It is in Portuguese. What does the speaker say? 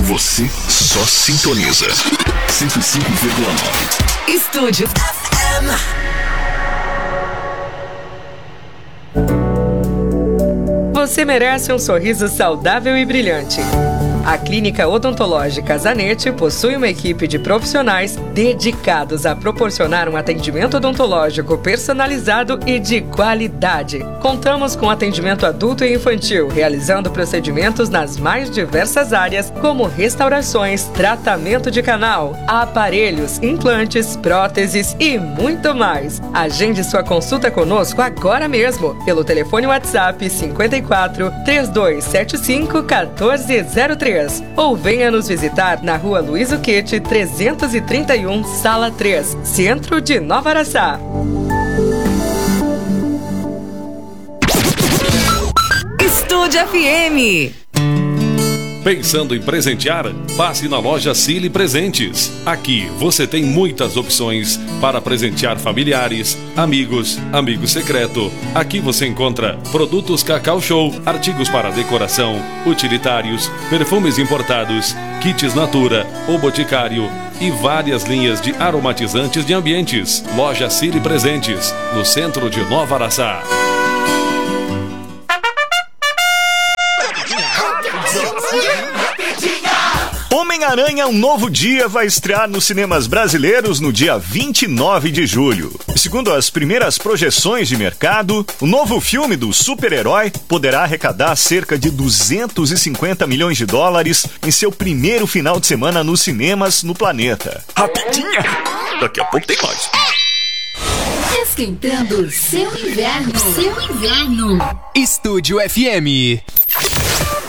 Você só sintoniza 105,9. Estúdio FM. Você merece um sorriso saudável e brilhante. A Clínica Odontológica Zanetti possui uma equipe de profissionais dedicados a proporcionar um atendimento odontológico personalizado e de qualidade. Contamos com atendimento adulto e infantil, realizando procedimentos nas mais diversas áreas, como restaurações, tratamento de canal, aparelhos, implantes, próteses e muito mais. Agende sua consulta conosco agora mesmo, pelo telefone WhatsApp 54 3275 1403. Ou venha nos visitar na Rua Luiz Uquete, 331, Sala 3, Centro de Nova Araçá. Estúdio FM. Pensando em presentear? Passe na loja Cili Presentes. Aqui você tem muitas opções para presentear familiares, amigos, amigo secreto. Aqui você encontra produtos Cacau Show, artigos para decoração, utilitários, perfumes importados, kits Natura, O Boticário e várias linhas de aromatizantes de ambientes. Loja Cili Presentes, no centro de Nova Araçá. Homem-Aranha, Um Novo Dia vai estrear nos cinemas brasileiros no dia 29 de julho. Segundo as primeiras projeções de mercado, o novo filme do super-herói poderá arrecadar cerca de 250 milhões de dólares em seu primeiro final de semana nos cinemas no planeta. Rapidinha! Daqui a pouco tem mais. Esquentando seu inverno. Estúdio FM.